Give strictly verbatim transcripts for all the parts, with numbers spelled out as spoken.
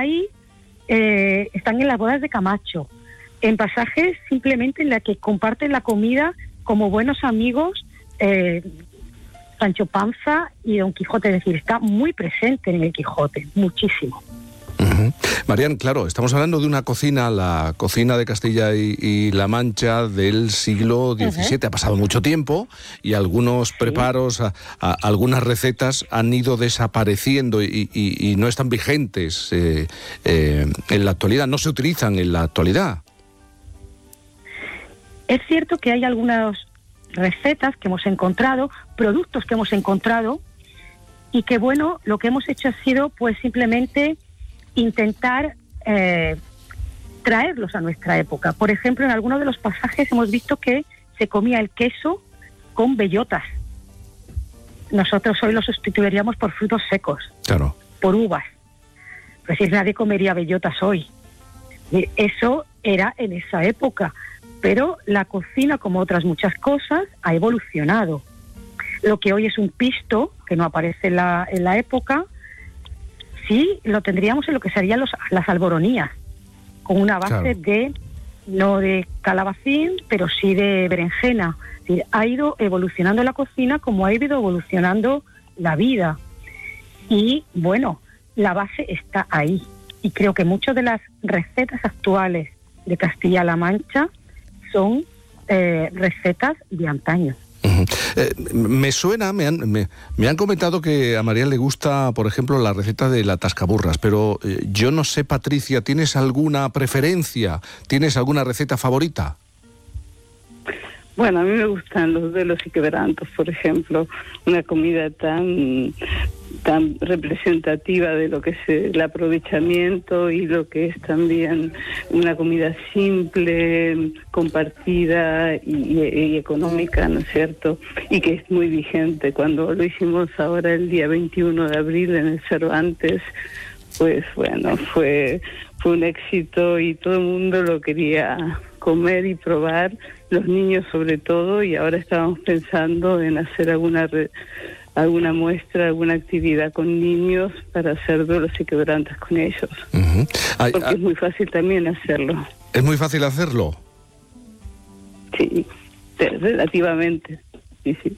ahí eh, están en las bodas de Camacho, en pasajes simplemente en la que comparten la comida como buenos amigos, eh, Sancho Panza y Don Quijote, es decir, está muy presente en el Quijote, muchísimo. Uh-huh. Marian, claro, estamos hablando de una cocina, la cocina de Castilla y, y La Mancha del siglo diecisiete. Uh-huh. Ha pasado mucho tiempo y algunos sí. preparos, a, a, algunas recetas han ido desapareciendo y, y, y no están vigentes eh, eh, en la actualidad, no se utilizan en la actualidad. Es cierto que hay algunas recetas que hemos encontrado, productos que hemos encontrado y que, bueno, lo que hemos hecho ha sido pues simplemente intentar eh, traerlos a nuestra época. Por ejemplo, en algunos de los pasajes hemos visto que se comía el queso con bellotas. Nosotros hoy lo sustituiríamos por frutos secos, claro, por uvas. Pues si nadie comería bellotas hoy. Y eso era en esa época, pero la cocina, como otras muchas cosas, ha evolucionado. Lo que hoy es un pisto, que no aparece en la, en la época, sí lo tendríamos en lo que serían los, las alboronías, con una base claro. de, no de calabacín, pero sí de berenjena. Es decir, ha ido evolucionando la cocina como ha ido evolucionando la vida. Y bueno, la base está ahí. Y creo que muchas de las recetas actuales de Castilla-La Mancha son eh, recetas de antaño. Uh-huh. Eh, me suena, me han, me, me han comentado que a Marian le gusta, por ejemplo, la receta de la tascaburras, pero eh, yo no sé, Patricia, ¿tienes alguna preferencia? ¿Tienes alguna receta favorita? Bueno, a mí me gustan los velos y quebrantos, por ejemplo, una comida tan tan representativa de lo que es el aprovechamiento y lo que es también una comida simple, compartida y, y, y económica, ¿no es cierto? Y que es muy vigente. Cuando lo hicimos ahora el día veintiuno de abril en el Cervantes, pues bueno, fue, fue un éxito y todo el mundo lo quería comer y probar, los niños sobre todo, y ahora estábamos pensando en hacer alguna re, alguna muestra, alguna actividad con niños para hacer duelos y quebrantos con ellos. Uh-huh. Ay, Porque ay, es muy fácil también hacerlo. ¿Es muy fácil hacerlo? Sí, relativamente, sí, sí.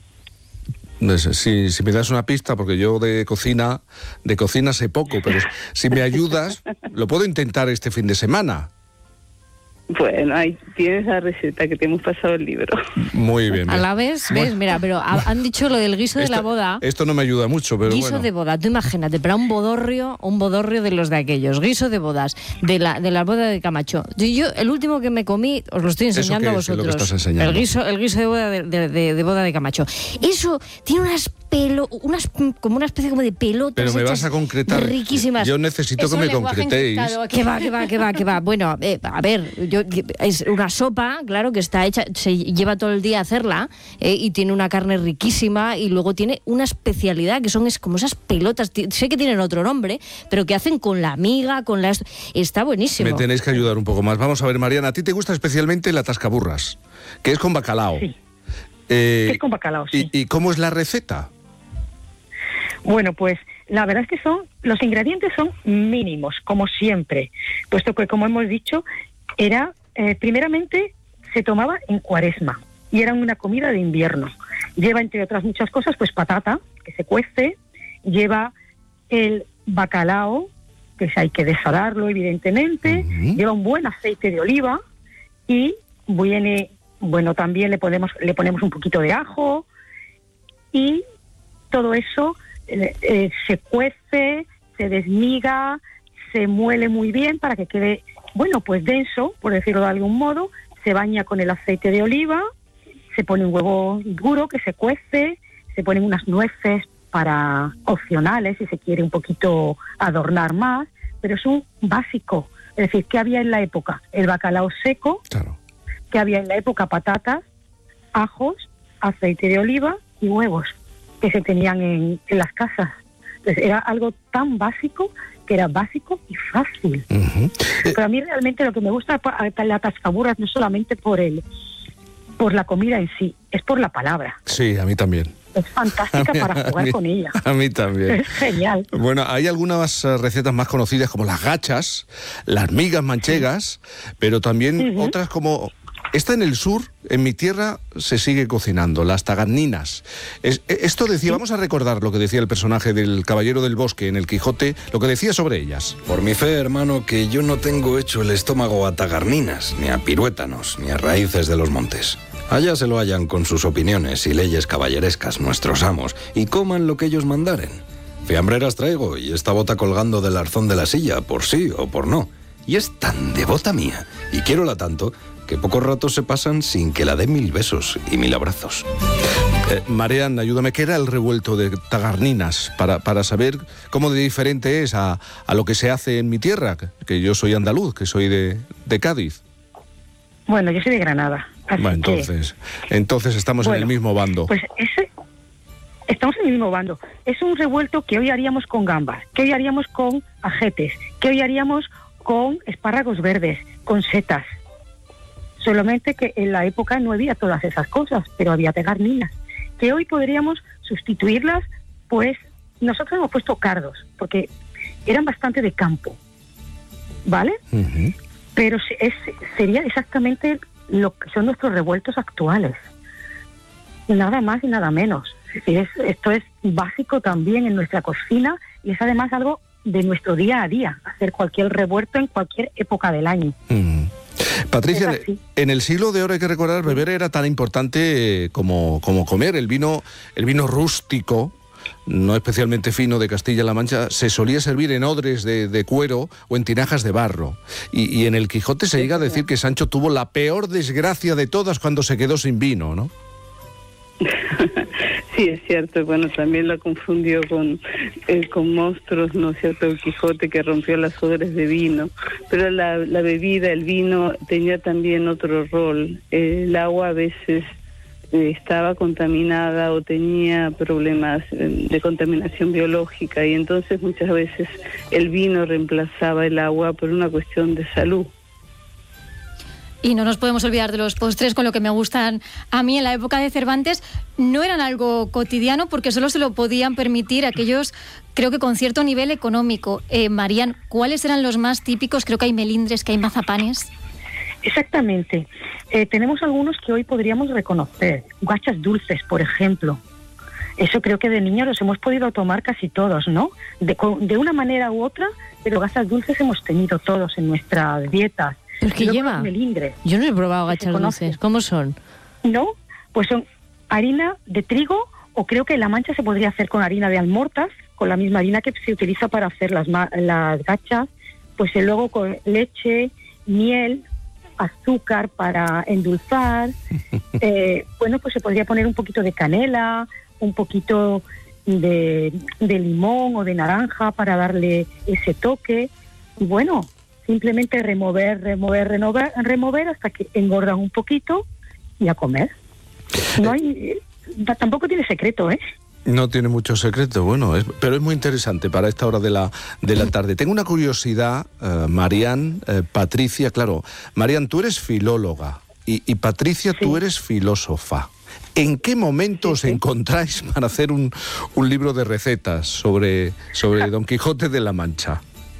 Si, si me das una pista, porque yo de cocina, de cocina sé poco, pero si me ayudas, lo puedo intentar este fin de semana. Bueno, ahí tienes la receta que te hemos pasado el libro. Muy bien. A la vez, ves, mira, pero ha, han dicho lo del guiso esto, de la boda. Esto no me ayuda mucho, pero guiso bueno. de boda, tú imagínate, pero un bodorrio, un bodorrio de los de aquellos, guiso de bodas, de la de la boda de Camacho. Yo, yo el último que me comí, os lo estoy enseñando a vosotros. Es lo que estás enseñando? El guiso, el guiso de boda de, de, de, de boda de Camacho. Eso tiene unas pelo, unas como una especie como de pelotas. Pero me vas a concretar. Riquísimas. Yo necesito Eso que me concretéis. Que va, que va, que va, que va. Bueno, eh, a ver, yo es una sopa, claro, que está hecha, se lleva todo el día a hacerla, eh, y tiene una carne riquísima y luego tiene una especialidad que son es como esas pelotas, t- sé que tienen otro nombre, pero que hacen con la miga, con la... Está buenísimo. Me tenéis que ayudar un poco más. Vamos a ver, Mariana, a ti te gusta especialmente la tascaburras, que es con bacalao. Sí, eh, es con bacalao, sí. ¿y, ¿Y cómo es la receta? Bueno, pues la verdad es que son los ingredientes son mínimos, como siempre, puesto que, como hemos dicho, era... Eh, primeramente se tomaba en Cuaresma y era una comida de invierno. Lleva, entre otras muchas cosas, pues patata, que se cuece, lleva el bacalao, que hay que desalarlo evidentemente, uh-huh. lleva un buen aceite de oliva y viene, bueno, también le ponemos, le ponemos un poquito de ajo y todo eso eh, eh, se cuece, se desmiga, se muele muy bien para que quede... Bueno, pues denso, por decirlo de algún modo, se baña con el aceite de oliva, se pone un huevo duro que se cuece, se ponen unas nueces para opcionales si se quiere un poquito adornar más, pero es un básico. Es decir, ¿qué había en la época? El bacalao seco, claro. ¿Qué había en la época? Patatas, ajos, aceite de oliva y huevos que se tenían en, en las casas. Entonces era algo tan básico que era básico y fácil. Uh-huh. Pero a mí realmente lo que me gusta de la tascaburras no es solamente por el, por la comida en sí, es por la palabra. Sí, a mí también. Es fantástica mí, para jugar mí, con ella. A mí también. Es genial. Bueno, hay algunas recetas más conocidas como las gachas, las migas manchegas, pero también uh-huh. otras como... Esta en el sur, en mi tierra, se sigue cocinando, las tagarninas. Es, esto decía, vamos a recordar lo que decía el personaje del Caballero del Bosque en el Quijote, lo que decía sobre ellas. Por mi fe, hermano, que yo no tengo hecho el estómago a tagarninas, ni a piruétanos, ni a raíces de los montes. Allá se lo hallan con sus opiniones y leyes caballerescas nuestros amos, y coman lo que ellos mandaren. Fiambreras traigo y esta bota colgando del arzón de la silla, por sí o por no. Y es tan devota mía, y quiérola tanto, que pocos ratos se pasan sin que la dé mil besos y mil abrazos. Eh, Marian, ayúdame, ¿qué era el revuelto de tagarninas? Para, para saber cómo de diferente es a, a lo que se hace en mi tierra, que yo soy andaluz, que soy de, de Cádiz. Bueno, yo soy de Granada. Así bueno, entonces, que... entonces estamos bueno, en el mismo bando. Pues ese, estamos en el mismo bando. Es un revuelto que hoy haríamos con gambas, que hoy haríamos con ajetes, que hoy haríamos con espárragos verdes, con setas. Solamente que en la época no había todas esas cosas, pero había tagarninas, que hoy podríamos sustituirlas, pues nosotros hemos puesto cardos, porque eran bastante de campo, ¿vale? Uh-huh. Pero es, sería exactamente lo que son nuestros revueltos actuales, nada más y nada menos. Es, esto es básico también en nuestra cocina y es además algo de nuestro día a día, hacer cualquier revuelto en cualquier época del año. Uh-huh. Patricia, en el siglo de oro hay que recordar, beber era tan importante como, como comer. El vino, el vino rústico, no especialmente fino, de Castilla-La Mancha, se solía servir en odres de, de cuero o en tinajas de barro. Y, y en el Quijote se llega a decir que Sancho tuvo la peor desgracia de todas cuando se quedó sin vino, ¿no? Sí, es cierto. Bueno, también la confundió con, eh, con monstruos, ¿no es cierto? El Quijote, que rompió las odres de vino. Pero la, la bebida, el vino, tenía también otro rol. Eh, el agua a veces eh, estaba contaminada o tenía problemas eh, de contaminación biológica, y entonces muchas veces el vino reemplazaba el agua por una cuestión de salud. Y no nos podemos olvidar de los postres, con lo que me gustan a mí en la época de Cervantes. No eran algo cotidiano porque solo se lo podían permitir aquellos, creo que con cierto nivel económico. Eh, Marian, ¿cuáles eran los más típicos? Creo que hay melindres, que hay mazapanes. Exactamente. Eh, tenemos algunos que hoy podríamos reconocer. Gachas dulces, por ejemplo. Eso creo que de niños los hemos podido tomar casi todos, ¿no? De, de una manera u otra, pero gachas dulces hemos tenido todos en nuestras dietas. ¿Pero qué lleva? Melindres. Yo no he probado gachas dulces. ¿Cómo son? No, pues son harina de trigo, o creo que en La Mancha se podría hacer con harina de almortas, con la misma harina que se utiliza para hacer las, las gachas, pues y luego con leche, miel, azúcar para endulzar. eh, bueno, pues se podría poner un poquito de canela, un poquito de, de limón o de naranja para darle ese toque. Y bueno, simplemente remover, remover, remover, remover hasta que engordan un poquito y a comer. No hay, tampoco tiene secreto, ¿eh? No tiene mucho secreto, bueno, es, pero es muy interesante para esta hora de la, de la tarde. Tengo una curiosidad, uh, Marian, uh, Patricia, claro. Marian, tú eres filóloga y, y Patricia, sí, tú eres filósofa. ¿En qué momento sí, os sí. encontráis para hacer un, un libro de recetas sobre, sobre Don Quijote de la Mancha?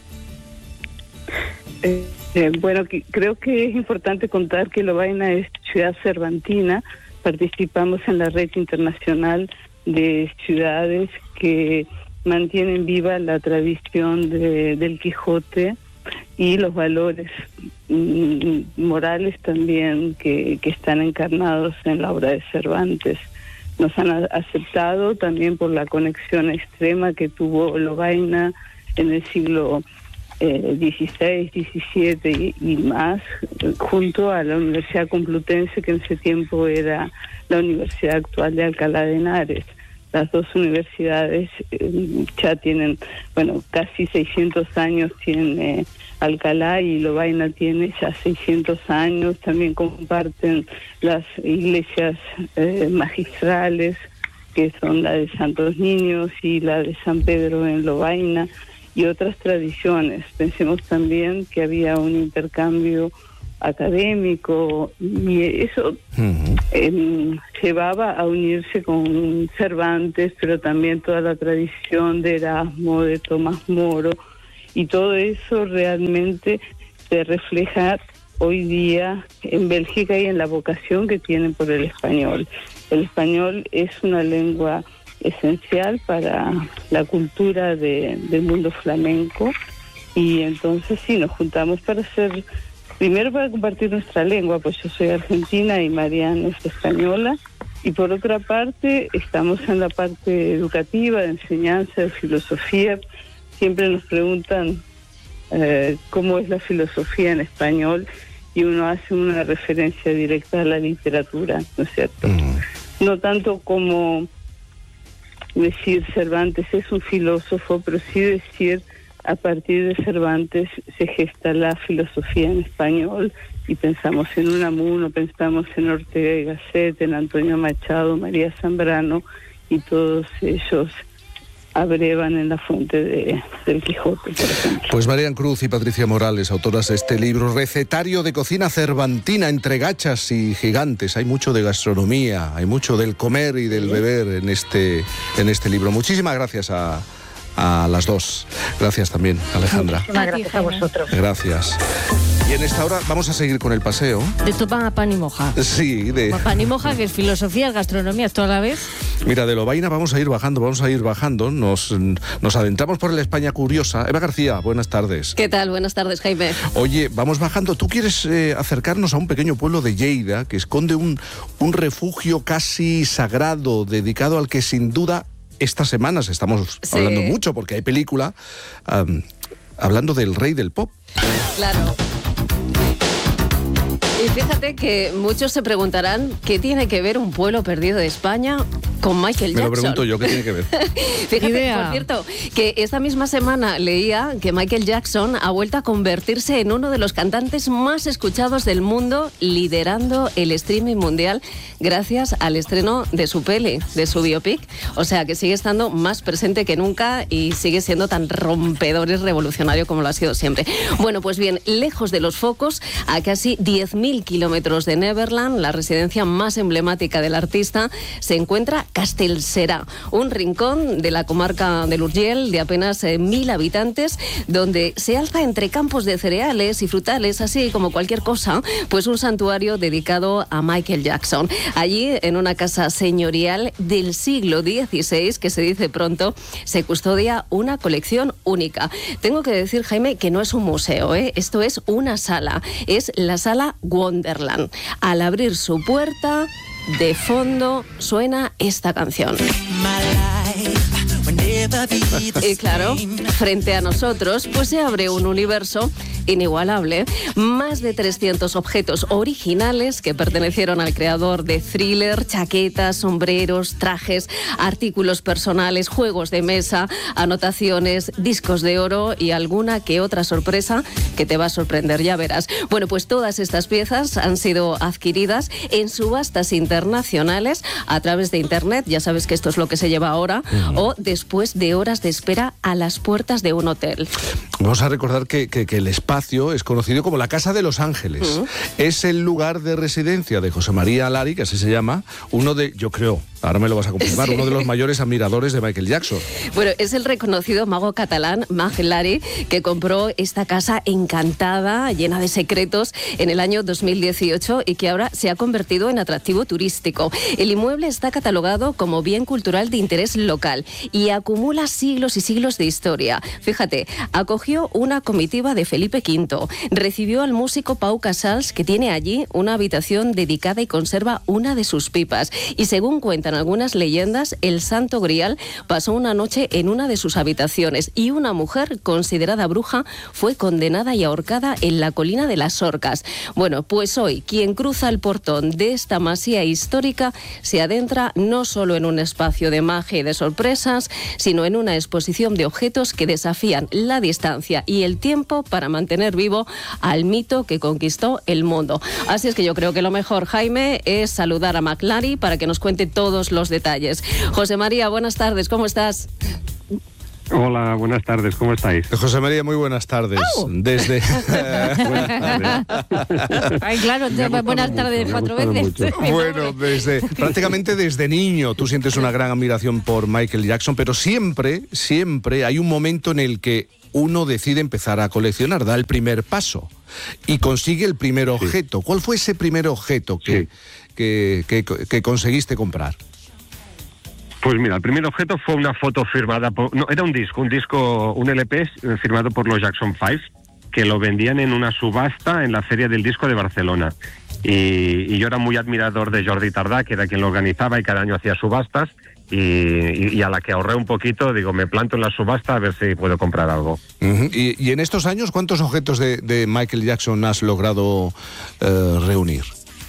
Eh, eh, bueno, que, creo que es importante contar que Lovaina es ciudad cervantina. Participamos en la red internacional de ciudades que mantienen viva la tradición de, del Quijote y los valores mm, morales también que, que están encarnados en la obra de Cervantes. Nos han a, aceptado también por la conexión extrema que tuvo Lovaina en el siglo Eh, dieciséis, diecisiete y, y más, eh, junto a la Universidad Complutense, que en ese tiempo era la universidad actual de Alcalá de Henares. Las dos universidades eh, ya tienen, bueno, casi seiscientos años tiene Alcalá, y Lovaina tiene ya seiscientos años. También comparten las iglesias eh, magistrales, que son la de Santos Niños y la de San Pedro en Lovaina, y otras tradiciones. Pensemos también que había un intercambio académico, y eso uh-huh. eh, llevaba a unirse con Cervantes, pero también toda la tradición de Erasmo, de Tomás Moro, y todo eso realmente se refleja hoy día en Bélgica y en la vocación que tienen por el español. El español es una lengua esencial para la cultura de, del mundo flamenco, y entonces sí, nos juntamos para hacer, primero para compartir nuestra lengua, pues yo soy argentina y Mariana es española, y por otra parte estamos en la parte educativa, de enseñanza, de filosofía. Siempre nos preguntan eh, cómo es la filosofía en español, y uno hace una referencia directa a la literatura, ¿no es cierto? Mm. No tanto como decir Cervantes es un filósofo, pero sí decir a partir de Cervantes se gesta la filosofía en español, y pensamos en Unamuno, pensamos en Ortega y Gasset, en Antonio Machado, María Zambrano, y todos ellos abrevan en la fuente de, del Quijote, por ejemplo. Pues Marian Cruz y Patricia Morales, autoras de este libro, Recetario de Cocina Cervantina entre gachas y gigantes. Hay mucho de gastronomía, hay mucho del comer y del beber en este, en este libro. Muchísimas gracias a, a las dos. Gracias también, Alejandra. Muchísimas gracias a vosotros. Gracias. Y en esta hora vamos a seguir con el paseo. De topa a pan y moja. Sí, de... Pan y moja, que es filosofía, gastronomía, toda la vez. Mira, de Lovaina vamos a ir bajando, vamos a ir bajando. Nos, nos adentramos por la España curiosa. Eva García, buenas tardes. ¿Qué tal? Buenas tardes, Jaime. Oye, vamos bajando. Tú quieres eh, acercarnos a un pequeño pueblo de Lleida que esconde un, un refugio casi sagrado, dedicado al que sin duda estas semanas estamos sí. hablando mucho, porque hay película um, hablando del rey del pop. Claro. Y fíjate que muchos se preguntarán qué tiene que ver un pueblo perdido de España con Michael Jackson. Me lo pregunto yo, ¿qué tiene que ver? Fíjate, idea. Por cierto, que esta misma semana leía que Michael Jackson ha vuelto a convertirse en uno de los cantantes más escuchados del mundo, liderando el streaming mundial gracias al estreno de su peli, de su biopic. O sea, que sigue estando más presente que nunca y sigue siendo tan rompedor y revolucionario como lo ha sido siempre. Bueno, pues bien, lejos de los focos, a casi diez mil kilómetros de Neverland, la residencia más emblemática del artista, se encuentra Castellserà, un rincón de la comarca del Urgell de apenas eh, mil habitantes, donde se alza entre campos de cereales y frutales, así como cualquier cosa, pues un santuario dedicado a Michael Jackson. Allí, en una casa señorial del siglo dieciséis, que se dice pronto, se custodia una colección única. Tengo que decir, Jaime, que no es un museo, ¿eh? Esto es una sala, es la sala Wonderland. Al abrir su puerta, de fondo suena esta canción. Y claro, frente a nosotros, pues se abre un universo inigualable. Más de trescientos objetos originales que pertenecieron al creador de Thriller, chaquetas, sombreros, trajes, artículos personales, juegos de mesa, anotaciones, discos de oro y alguna que otra sorpresa que te va a sorprender, ya verás. Bueno, pues todas estas piezas han sido adquiridas en subastas internacionales a través de internet, ya sabes que esto es lo que se lleva ahora, uh-huh. o después de horas de espera a las puertas de un hotel. Vamos a recordar que, que, que el espacio es conocido como la Casa de los Ángeles. Uh-huh. Es el lugar de residencia de José María Lari, que así se llama, uno de, yo creo, ahora me lo vas a confirmar, sí. uno de los mayores admiradores de Michael Jackson. Bueno, es el reconocido mago catalán Mag Lari, que compró esta casa encantada, llena de secretos, en el año dos mil dieciocho y que ahora se ha convertido en atractivo turístico. El inmueble está catalogado como bien cultural de interés local y acumula siglos y siglos de historia. Fíjate, acogió una comitiva de Felipe quinto, recibió al músico Pau Casals, que tiene allí una habitación dedicada y conserva una de sus pipas, y según cuentan algunas leyendas, el Santo Grial pasó una noche en una de sus habitaciones y una mujer considerada bruja fue condenada y ahorcada en la colina de las Orcas. Bueno, pues hoy quien cruza el portón de esta masía histórica se adentra no solo en un espacio de magia y de sorpresas, sino en una exposición de objetos que desafían la distancia y el tiempo para mantener vivo al mito que conquistó el mundo. Así es que yo creo que lo mejor, Jaime, es saludar a Mag Lari para que nos cuente todos los detalles. José María, buenas tardes, ¿cómo estás? Hola, buenas tardes, ¿cómo estáis? José María, muy buenas tardes. ¡Au! Desde... Buenas tardes. Ay, claro, te- buenas mucho, tardes me ha cuatro gustado veces. mucho. Bueno, desde prácticamente desde niño tú sientes una gran admiración por Michael Jackson, pero siempre, siempre hay un momento en el que uno decide empezar a coleccionar, da el primer paso y consigue el primer objeto. ¿Cuál fue ese primer objeto que, Sí. que, que, que conseguiste comprar? Pues mira, el primer objeto fue una foto firmada por... No, era un disco, un disco, un L P firmado por los Jackson Five, que lo vendían en una subasta en la Feria del Disco de Barcelona. Y, y yo era muy admirador de Jordi Tardà, que era quien lo organizaba y cada año hacía subastas, y, y, y a la que ahorré un poquito, digo, me planto en la subasta a ver si puedo comprar algo. Uh-huh. y, y en estos años, ¿cuántos objetos de, de Michael Jackson has logrado eh, reunir?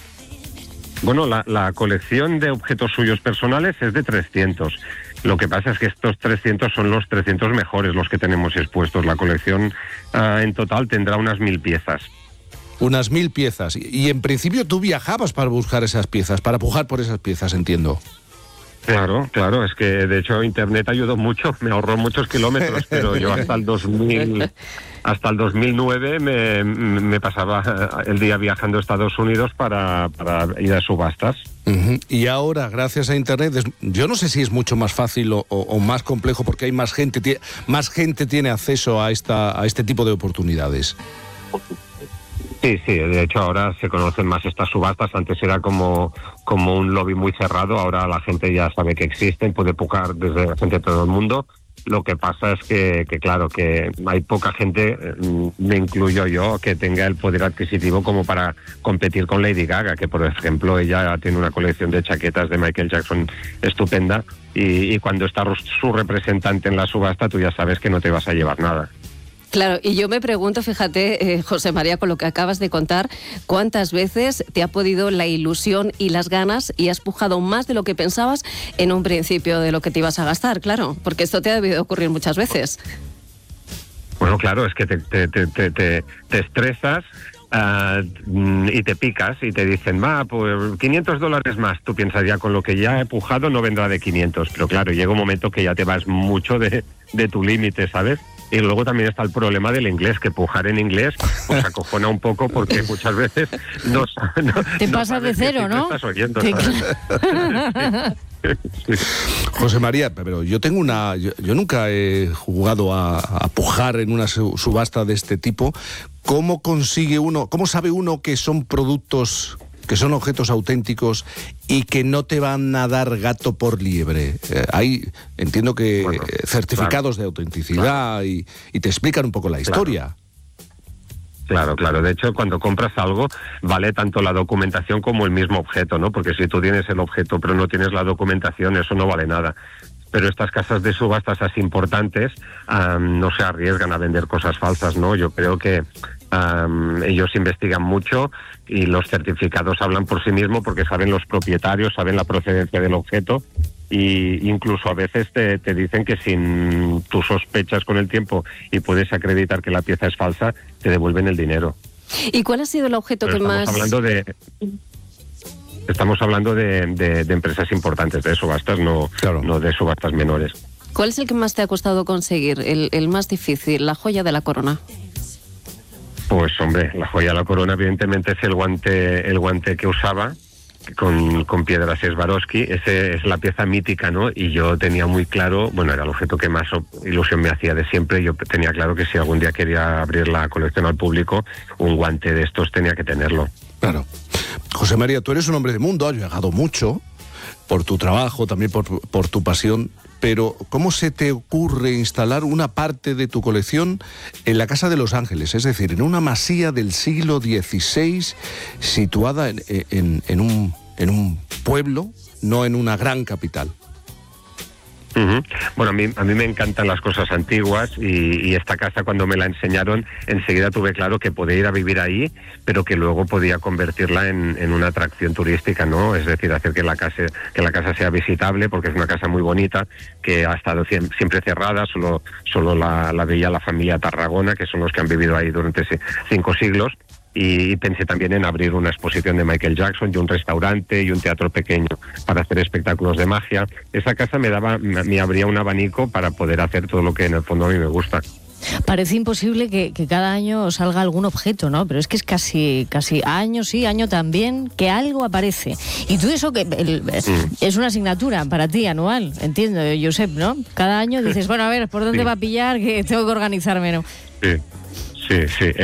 Bueno, la, la colección de objetos suyos personales es de trescientos. Lo que pasa es que estos trescientos son los trescientos mejores, los que tenemos expuestos. La colección uh, en total tendrá unas mil piezas. Unas mil piezas. Y, y en principio tú viajabas para buscar esas piezas, para pujar por esas piezas, entiendo. Claro, claro, es que de hecho Internet ayudó mucho, me ahorró muchos kilómetros, pero yo hasta el dos mil, hasta el dos mil nueve me, me pasaba el día viajando a Estados Unidos para, para ir a subastas. Uh-huh. Y ahora, gracias a Internet, es, yo no sé si es mucho más fácil o, o, o más complejo, porque hay más gente, tie, más gente tiene acceso a, esta, a este tipo de oportunidades. Sí, sí, de hecho ahora se conocen más estas subastas, antes era como, como un lobby muy cerrado, ahora la gente ya sabe que existen, puede pujar desde la gente de todo el mundo. Lo que pasa es que, que claro, que hay poca gente, me incluyo yo, que tenga el poder adquisitivo como para competir con Lady Gaga, que por ejemplo ella tiene una colección de chaquetas de Michael Jackson estupenda y, y cuando está su representante en la subasta tú ya sabes que no te vas a llevar nada. Claro, y yo me pregunto, fíjate, eh, José María, con lo que acabas de contar, ¿cuántas veces te ha podido la ilusión y las ganas y has pujado más de lo que pensabas en un principio de lo que te ibas a gastar? Claro, porque esto te ha debido ocurrir muchas veces. Bueno, claro, es que te, te, te, te, te, te estresas uh, y te picas y te dicen, va, pues quinientos dólares más. Tú piensas ya con lo que ya he pujado no vendrá de quinientos, pero claro, llega un momento que ya te vas mucho de, de tu límite, ¿sabes? Y luego también está el problema del inglés, que pujar en inglés pues acojona un poco porque muchas veces no, no te no pasa de cero, ¿no? Estás oyendo, Te... sí. José María, pero yo tengo una, yo, yo nunca he jugado a, a pujar en una subasta de este tipo. ¿Cómo consigue uno, cómo sabe uno que son productos, que son objetos auténticos y que no te van a dar gato por liebre? Eh, hay, entiendo que bueno, eh, certificados claro, de autenticidad claro. y, y te explican un poco la historia. Claro. Claro, claro. De hecho, cuando compras algo, vale tanto la documentación como el mismo objeto, ¿no? Porque si tú tienes el objeto pero no tienes la documentación, eso no vale nada. Pero estas casas de subastas así importantes um, no se arriesgan a vender cosas falsas, ¿no? Yo creo que um, ellos investigan mucho y los certificados hablan por sí mismos porque saben los propietarios, saben la procedencia del objeto y incluso a veces te, te dicen que si tú sospechas con el tiempo y puedes acreditar que la pieza es falsa, te devuelven el dinero. ¿Y cuál ha sido el objeto Pero que estamos más...? Hablando de, estamos hablando de, de, de empresas importantes, de subastas, no, claro. no de subastas menores. ¿Cuál es el que más te ha costado conseguir, el, el más difícil, la joya de la corona? Pues hombre, la joya de la corona evidentemente es el guante, el guante que usaba, con, con piedras Swarovski. Ese es la pieza mítica, ¿no? Y yo tenía muy claro, bueno, era el objeto que más ilusión me hacía de siempre. Yo tenía claro que si algún día quería abrir la colección al público, un guante de estos tenía que tenerlo. Claro. José María, tú eres un hombre de mundo, has viajado mucho por tu trabajo, también por, por tu pasión, pero ¿cómo se te ocurre instalar una parte de tu colección en la Casa de los Ángeles? Es decir, en una masía del siglo dieciséis situada en, en, en, un, en un pueblo, no en una gran capital. Uh-huh. Bueno, a mí, a mí me encantan las cosas antiguas y, y esta casa cuando me la enseñaron enseguida tuve claro que podía ir a vivir ahí, pero que luego podía convertirla en, en una atracción turística, ¿no? Es decir, hacer que la casa que la casa sea visitable, porque es una casa muy bonita que ha estado siempre cerrada, solo solo la, la veía la familia Tarragona, que son los que han vivido ahí durante cinco siglos. y pensé también en abrir una exposición de Michael Jackson y un restaurante y un teatro pequeño para hacer espectáculos de magia. Esa casa me daba, me abría un abanico para poder hacer todo lo que en el fondo a mí me gusta. Parece imposible que, que cada año salga algún objeto, ¿no? Pero es que es casi, casi año sí, año también, que algo aparece. Y tú eso que el, mm. es una asignatura para ti anual, entiendo, Josep, ¿no? Cada año dices, bueno, a ver, ¿por dónde sí. va a pillar? Que tengo que organizarme, ¿no? Sí. Sí, sí,